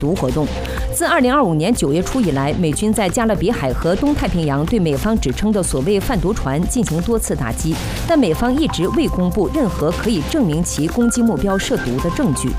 毒活动。自2025年9月初以来，美军在加勒比海和东太平洋对美方指称的所谓贩毒船进行多次打击，但美方一直未公布任何可以证明其攻击目标涉毒的证据。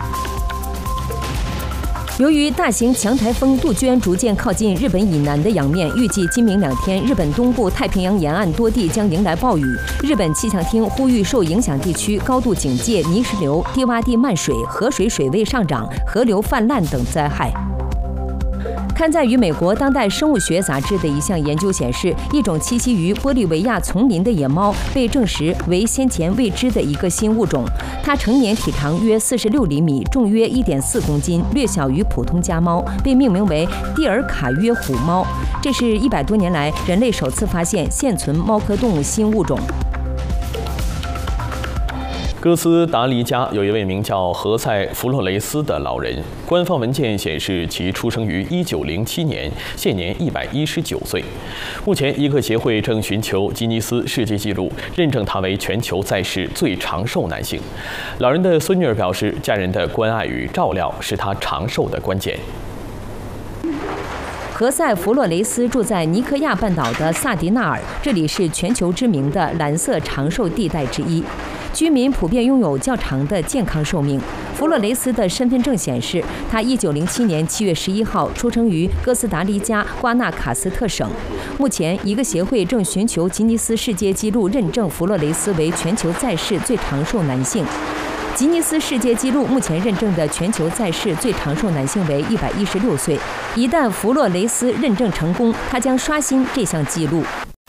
由于大型强台风杜鹃逐渐靠近日本以南的洋面，预计今明2天，日本东部太平洋沿岸多地将迎来暴雨。日本气象厅呼吁受影响地区高度警戒泥石流、低洼地漫水、河水水位上涨、河流泛滥等灾害。刊载于美国当代生物学杂志的一项研究显示，一种栖息于玻利维亚丛林的野猫被证实为先前未知的一个新物种。它成年体长约46厘米，重约1.4公斤，略小于普通家猫，被命名为蒂尔卡约虎猫。这是100多年来人类首次发现现存猫科动物新物种。 哥斯达黎加有一位名叫何塞·弗洛雷斯的老人，官方文件显示其出生于1907年，现年119岁。目前，一个协会正寻求吉尼斯世界纪录，认证他为全球在世最长寿男性。老人的孙女儿表示，家人的关爱与照料是他长寿的关键。 何塞·弗洛雷斯住在尼科亚半岛的萨迪纳尔，这里是全球知名的蓝色长寿地带之一。居民普遍拥有较长的健康寿命。弗洛雷斯的身份证显示，他1907年7月11号出生于哥斯达黎加瓜纳卡斯特省。目前，一个协会正寻求吉尼斯世界纪录认证弗洛雷斯为全球在世最长寿男性。吉尼斯世界纪录目前认证的全球在世最长寿男性为116岁。一旦弗洛雷斯认证成功，他将刷新这项纪录。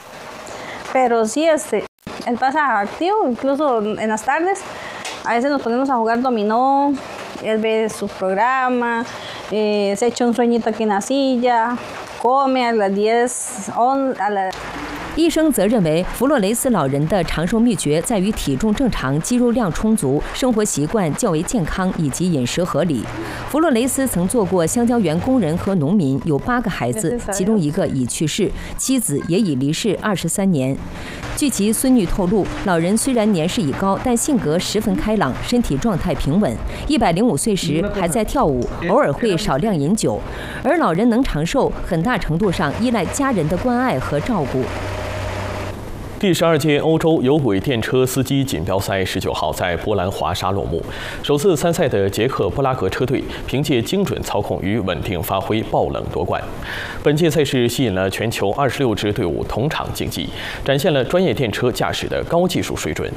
Él pasa activo, incluso en las tardes. A veces nos ponemos a jugar dominó, él ve sus programas, se echa un sueñito aquí en la silla, come a las 10, a las... 医生则认为，弗洛雷斯老人的长寿秘诀在于体重正常、肌肉量充足、生活习惯较为健康以及饮食合理。弗洛雷斯曾做过香蕉园工人和农民，有8个孩子，其中1个已去世，妻子也已离世23年。据其孙女透露，老人虽然年事已高，但性格十分开朗，身体状态平稳。105岁时还在跳舞，偶尔会少量饮酒。而老人能长寿，很大程度上依赖家人的关爱和照顾。 第12届欧洲有轨电车司机锦标赛19号在波兰华沙落幕。首次参赛的捷克布拉格车队凭借精准操控与稳定发挥爆冷夺冠。本届赛事吸引了全球26支队伍同场竞技，展现了专业电车驾驶的高技术水准。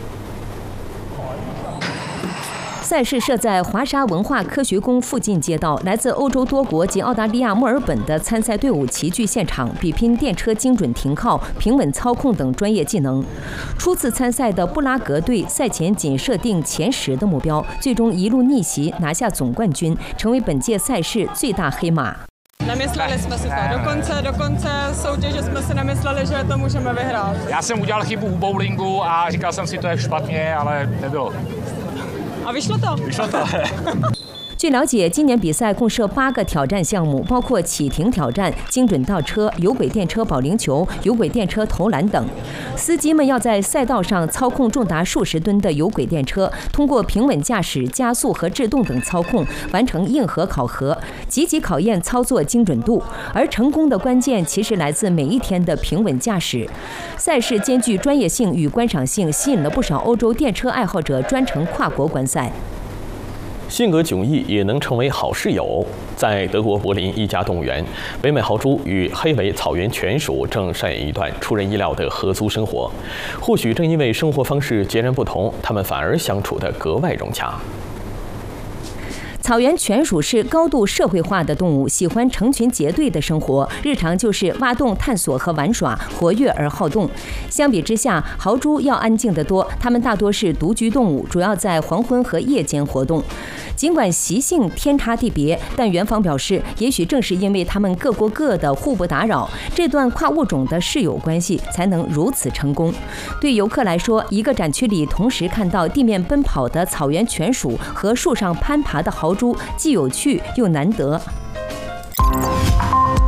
赛事设在华沙文化科学宫附近街道，来自欧洲多国及澳大利亚墨尔本的参赛队伍齐聚现场，比拼电车精准停靠、平稳操控等专业技能。初次参赛的布拉格队赛前仅设定前10的目标，最终一路逆袭拿下总冠军，成为本届赛事最大黑马。 Nemysleli jsme si to. Dokonce soutěže jsme si nemysleli, že to můžeme vyhrát. Já jsem udělal chybu u bowlingu a říkal jsem si, to je špatně, ale nebylo. A vyšlo to? Vyšlo to. 据了解，今年比赛共设8个挑战项目，包括启停挑战、精准倒车、有轨电车保龄球、有轨电车投篮等。司机们要在赛道上操控重达数十吨的有轨电车，通过平稳驾驶、加速和制动等操控，完成硬核考核，积极考验操作精准度。而成功的关键其实来自每一天的平稳驾驶。赛事兼具专业性与观赏性，吸引了不少欧洲电车爱好者专程跨国观赛。 性格迥异也能成为好室友。在德国柏林一家动物园，北美豪猪与黑尾草原犬属正上演一段出人意料的合租生活。或许正因为生活方式截然不同，它们反而相处得格外融洽。 草原犬属是高度社会化的动物，喜欢成群结队的生活，日常就是挖洞探索和玩耍，活跃而好动。相比之下，豪猪要安静得多，它们大多是独居动物，主要在黄昏和夜间活动。尽管习性天差地别，但园方表示，也许正是因为它们各过各的，互不打扰，这段跨物种的室友关系才能如此成功。对游客来说，一个展区里同时看到地面奔跑的草原犬属和树上攀爬的豪猪，既有趣又难得。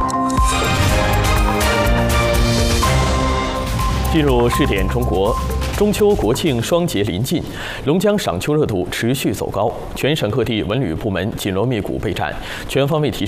进入视点中国。 中秋国庆双节临近，龙江赏秋热度持续走高，全省各地文旅部门紧锣密鼓备战，全方位提